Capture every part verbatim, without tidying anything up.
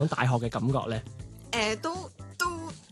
種大學嘅感覺咧？ 誒都都。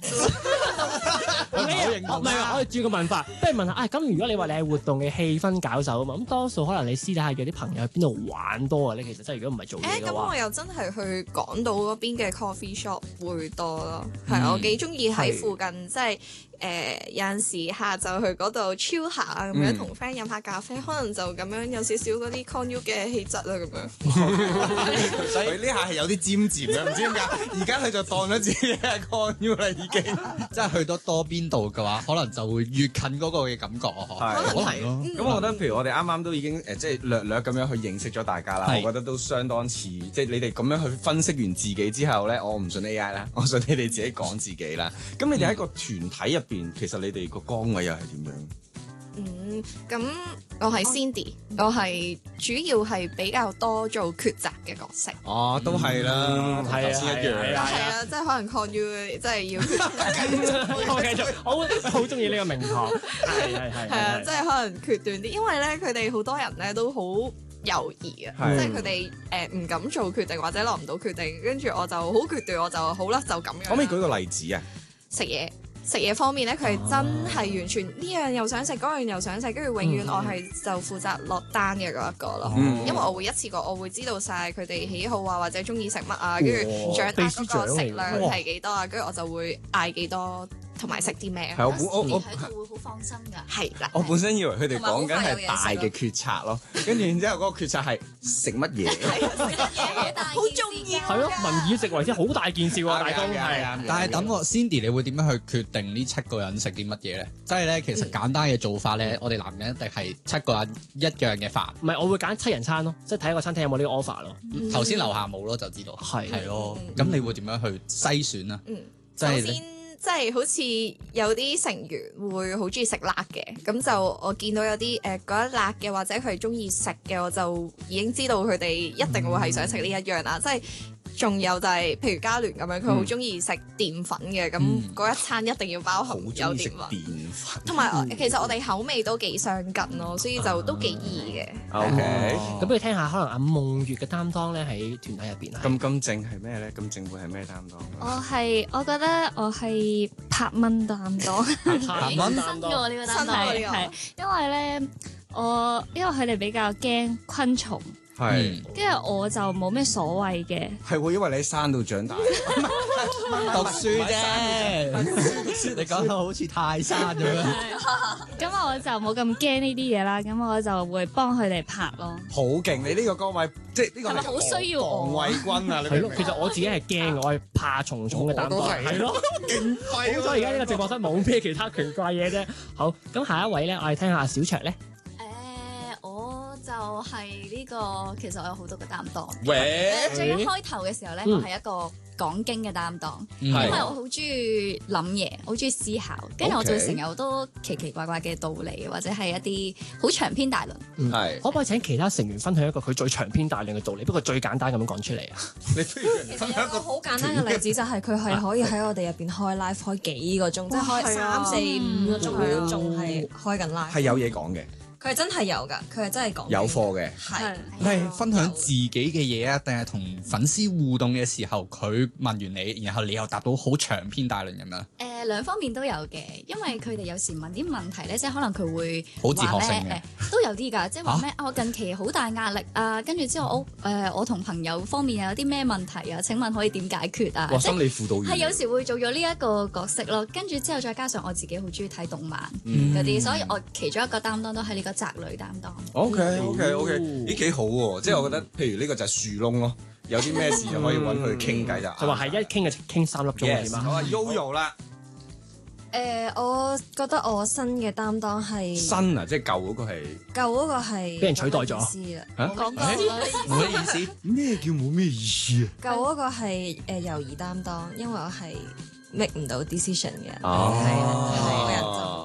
我唔係，我哋轉個問法，不如問下啊。咁如果你話你係活動嘅氣氛搞手啊嘛，咁多數可能你私底下約啲朋友去邊度玩多啊咧？其實真係如果唔係做嘢嘅誒咁話， 我又真係去港島嗰邊嘅 coffee shop 會多咯，係、嗯、我幾中意喺附近，即係誒有陣時下晝去嗰度 chill 下咁樣，同 friend 飲下咖啡，可能就咁樣有少少嗰啲 con u 嘅氣質啦咁樣。 所以呢下係有啲尖尖嘅，唔知點解。而家佢就當咗自己係 con u 啦，已經。 即係去得多邊度嘅話，可能就會越近嗰個嘅感覺啊！ 係可能係咯。 咁我覺得，譬如我哋啱啱都已經誒，即係略略咁樣去認識咗大家啦。我覺得都相當似，即係你哋咁樣去分析完自己之後咧，我唔信 A I 啦，我信你哋自己講自己啦。咁你哋喺個團體入邊，其實你哋個崗位又係點樣？ 嗯，咁我係 Cindy，我係主要係比較多做抉擇嘅角色。 哦，都係啦， 係啊， 頭先一樣啊， 係啊，即係可能 con u 即係要我繼續，我好中意呢個名堂，係係係， 係啊，即係可能決斷啲，因為咧佢哋好多人咧都好猶豫啊，即係佢哋誒唔敢做決定或者落唔到決定，跟住我就好決斷，我就好啦，就咁樣。 可唔可以舉個例子啊？ 食嘢。食嘢方面咧，佢係真係完全呢樣又想食，嗰樣又想食，跟住永遠我係就負責落單嘅嗰一個咯。 嗯、 因為我會一次過，我會知道晒佢哋喜好啊，或者中意食乜啊，跟住掌握嗰個食量係幾多啊，跟住我就會嗌幾多。同埋食啲咩？ 係我我我喺度會好放心㗎。 係啦， 我本身以為佢哋講緊係大嘅決策咯，跟住然之後嗰個決策係食乜嘢？ 好重要。 係咯，民以食為天，好大件事喎，大家係。 但係等我 Cindy，你會點樣去決定呢七個人食啲乜嘢咧？即係咧，其實簡單嘅做法咧，我哋男人一定係七個人一樣嘅飯。 唔係，我會揀七人餐咯，即係睇個餐廳有冇呢個 offer 咯。 頭先樓下冇咯，就知道係係咯。咁你會點樣去篩選啊？ 嗯， 首先。即係好似有啲成員會好中意食辣嘅，咁就我見到有啲誒覺得辣嘅或者佢係中意食嘅，我就已經知道佢哋一定會係想食呢一樣啦。即係仲有就係譬如嘉聯咁樣，佢好中意食澱粉嘅，咁嗰一餐一定要包含有澱粉。同埋其實我哋口味都幾相近咯，所以就都幾易嘅。 OK， 咁不如聽下可能阿夢月嘅擔當咧喺團體入邊啊。 咁咁正係咩咧？咁正會係咩擔當？ 我係我覺得我係拍蚊擔當， 拍蚊新嘅喎呢個擔當係係，因為咧我因為佢哋比較驚昆蟲。 係， 跟住我就冇咩所謂嘅。 係喎，因為你喺山度長大， 讀書啫。你講到好似泰山咁樣。 咁我就冇咁驚呢啲嘢啦，咁我就會幫佢哋拍咯。 好勁！你呢個崗位，即係呢個係咪好需要我？ 防衛軍啊！ 係咯，其實我自己係驚嘅，我係怕蟲蟲嘅擔當。係咯， 勁廢。 好彩而家呢個直播室冇咩其他奇怪嘢啫。好，咁下一位咧，我哋聽下小卓咧。 就係呢個，其實我有好多個擔當。 喂， 最一開頭嘅時候咧，我係一個講經嘅擔當，因為我好中意諗嘢，好中意思考，跟住我就會成日好多奇奇怪怪嘅道理，或者係一啲好長篇大論。 係， 可唔可以請其他成員分享一個佢最長篇大論嘅道理？不過最簡單咁樣講出嚟啊！ 你不如分享一個好簡單嘅例子，就係佢係可以喺我哋入邊開 live 開幾個鐘，即係開三四五個鐘，佢仲係開緊 live。 係有嘢講嘅。 佢係真係有㗎，佢係真係講有貨嘅， 係係分享自己嘅嘢啊，定係同粉絲互動嘅時候，佢問完你，然後你又答到好長篇大論咁樣？ 誒兩方面都有嘅，因為佢哋有時問啲問題咧，即係可能佢會好自學性嘅， 誒都有啲㗎，即係話咩啊？我近期好大壓力啊，跟住之後我誒我同朋友方面有啲咩問題啊？請問可以點解決啊？ 哇！心理輔導員係有時會做咗呢一個角色咯，跟住之後再加上我自己好中意睇動漫嗰啲，所以我其中一個擔當都係呢個宅女擔當。 O K O K O K，咦幾好喎！即係我覺得，譬如呢個就係樹窿咯，有啲咩事就可以揾佢傾偈就。 就話係一傾就傾三粒鐘點啊？ 好啊 Yoyo 啦。 誒，我覺得我新嘅擔當係新啊，即係舊嗰個係舊嗰個係俾人取代咗。 嚇？ 講過冇咩意思？ 咩叫冇咩意思啊？ 舊嗰個係誒猶豫擔當，因為我係 make 唔到 decision 嘅，係哦， 係個人就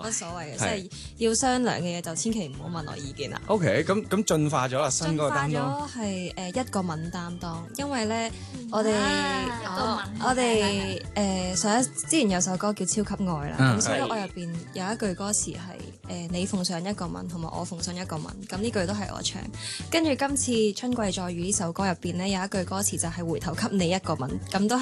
乜所謂嘅，即係要商量嘅嘢就千祈唔好問我意見啦。 OK，咁咁進化咗啦，新嗰個擔當。 進化咗係誒一個吻擔當，因為咧我哋啊我哋誒上一之前有首歌叫《超級愛》啦，咁所以我入邊有一句歌詞係誒你奉上一個吻，同埋我奉上一個吻，咁呢句都係我唱。跟住今次《春季再遇》呢首歌入邊咧有一句歌詞就係回頭給你一個吻，咁都係